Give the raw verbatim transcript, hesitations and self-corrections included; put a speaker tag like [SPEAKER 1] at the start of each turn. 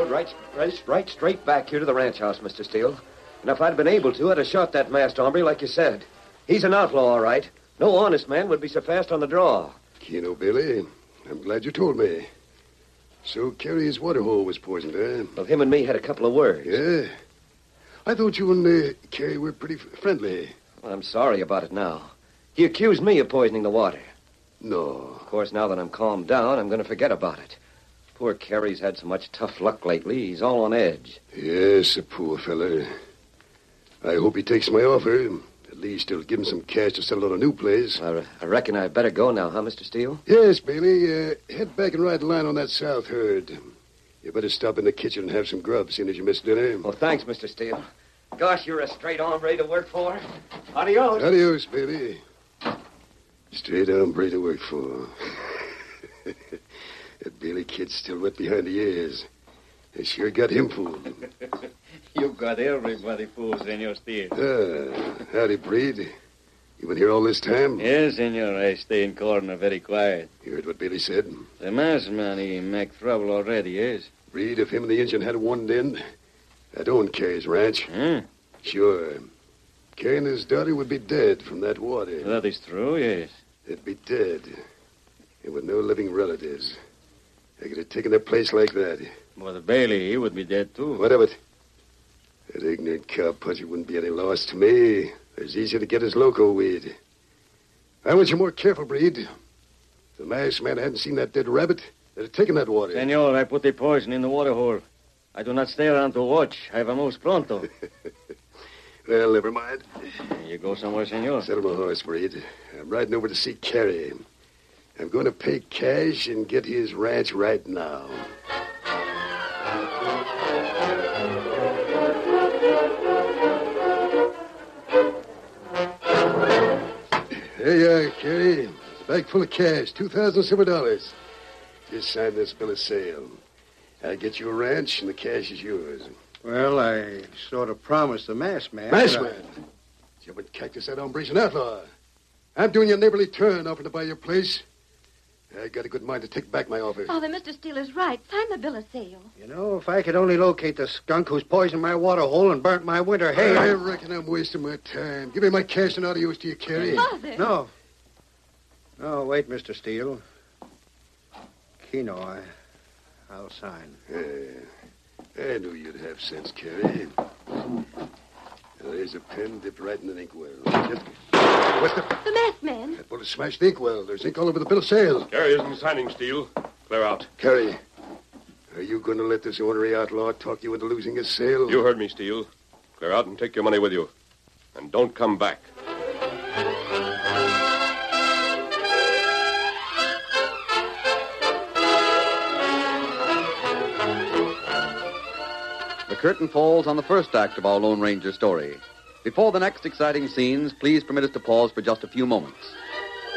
[SPEAKER 1] rode right, right, right straight back here to the ranch house, Mister Steele. And if I'd been able to, I'd have shot that masked hombre like you said. He's an outlaw, all right. No honest man would be so fast on the draw.
[SPEAKER 2] Keno, Billy, I'm glad you told me. So Carey's water hole was poisoned, eh?
[SPEAKER 1] Well, him and me had a couple of words.
[SPEAKER 2] Yeah? I thought you and uh, Carey were pretty f- friendly.
[SPEAKER 1] Well, I'm sorry about it now. He accused me of poisoning the water.
[SPEAKER 2] No.
[SPEAKER 1] Of course, now that I'm calmed down, I'm going to forget about it. Poor Carey's had so much tough luck lately, he's all on edge.
[SPEAKER 2] Yes, a poor fella. I hope he takes my offer. At least it'll give him some cash to settle on a new place.
[SPEAKER 1] I, I reckon I'd better go now, huh, Mister Steele?
[SPEAKER 2] Yes, Bailey. Uh, head back and ride the line on that south herd. You better stop in the kitchen and have some grub, seeing as you missed dinner.
[SPEAKER 1] Well, thanks, Mister Steele. Gosh, you're a straight hombre to work for. Adios.
[SPEAKER 2] Adios, baby. Straight hombre to work for. That Bailey kid's still wet behind the ears. I sure got him fooled.
[SPEAKER 3] You got everybody fooled, Senor Steele.
[SPEAKER 2] Ah, howdy, Breed. You been here all this time?
[SPEAKER 3] Yes, senor. I stay in corner very quiet.
[SPEAKER 2] You heard what Bailey said?
[SPEAKER 3] The masked man, he make trouble already, yes?
[SPEAKER 2] Breed, if him and the Injun had one in, I'd own Carey's ranch.
[SPEAKER 3] Hmm?
[SPEAKER 2] Sure. Carey and his daughter would be dead from that water.
[SPEAKER 3] That is true, yes.
[SPEAKER 2] They'd be dead. And with no living relatives. I could have taken their place like that.
[SPEAKER 3] But Bailey, he would be dead, too.
[SPEAKER 2] What of it? That ignorant cowpuncher wouldn't be any loss to me. It's easier to get his loco weed. I want you more careful, Breed. If the masked man hadn't seen that dead rabbit, they'd have taken that water.
[SPEAKER 3] Senor, I put the poison in the water hole. I do not stay around to watch. I vamos pronto.
[SPEAKER 2] Well, never mind.
[SPEAKER 3] You go somewhere, senor?
[SPEAKER 2] Settle my horse, Breed. I'm riding over to see Carey. I'm going to pay cash and get his ranch right now. There you are, Carey. It's a bag full of cash, two thousand silver dollars. Just sign this bill of sale. I'll get you a ranch, and the cash is yours.
[SPEAKER 4] Well, I sort of promised the masked man.
[SPEAKER 2] Masked
[SPEAKER 4] I...
[SPEAKER 2] man? You would cactus that hombre's an outlaw. I'm doing you a neighborly turn, offering to buy your place. I got a good mind to take back my offer.
[SPEAKER 5] Father, Mister Steele is right. Sign the bill of sale.
[SPEAKER 4] You know, if I could only locate the skunk who's poisoned my water hole and burnt my winter hay...
[SPEAKER 2] I reckon I'm wasting my time. Give me my cash and adios to you, Carey.
[SPEAKER 5] Father.
[SPEAKER 4] No. No, wait, Mister Steele. Keno, I... I'll sign.
[SPEAKER 2] Uh, I knew you'd have sense, Carey. Now, there's a pen dipped right in an inkwell. Just... What's the...
[SPEAKER 5] The masked man.
[SPEAKER 2] That bullet smashed the inkwell. There's ink all over the bill of sale.
[SPEAKER 6] Carey isn't signing, Steele. Clear out.
[SPEAKER 2] Carey, are you going to let this ornery outlaw talk you into losing his sale?
[SPEAKER 6] You heard me, Steele. Clear out and take your money with you. And don't come back.
[SPEAKER 7] The curtain falls on the first act of our Lone Ranger story. Before the next exciting scenes, please permit us to pause for just a few moments.